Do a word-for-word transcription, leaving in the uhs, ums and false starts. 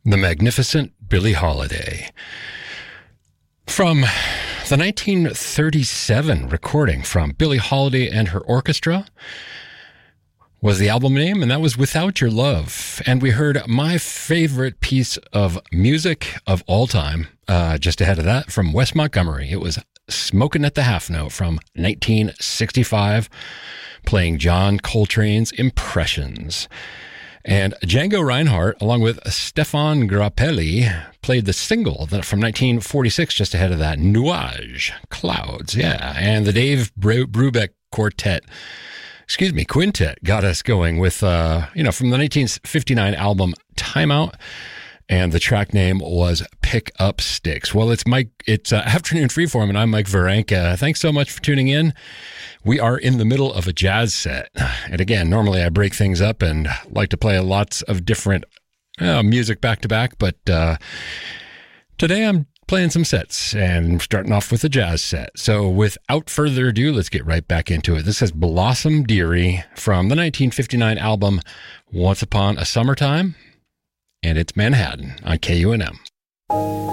The magnificent Billie Holiday. From the nineteen thirty-seven recording from Billie Holiday and her orchestra was the album name, and that was Without Your Love. And we heard my favorite piece of music of all time, uh, just ahead of that, from Wes Montgomery. It was Smokin' at the Half Note from nineteen sixty-five, playing John Coltrane's Impressions. And Django Reinhardt, along with Stefan Grappelli, played the single that from nineteen forty-six, just ahead of that, Nuage, Clouds, yeah. And the Dave Bru- Brubeck Quartet, excuse me, Quintet, got us going with, uh, you know, from the nineteen fifty-nine album Timeout. And the track name was Pick Up Sticks. Well, it's Mike, it's uh, Afternoon Freeform, and I'm Mike Varenka. Thanks so much for tuning in. We are in the middle of a jazz set. And again, normally I break things up and like to play lots of different uh, music back to back, but uh, today I'm playing some sets and starting off with a jazz set. So without further ado, let's get right back into it. This is Blossom Dearie from the nineteen fifty-nine album Once Upon a Summertime. And it's Manhattan on K U N M.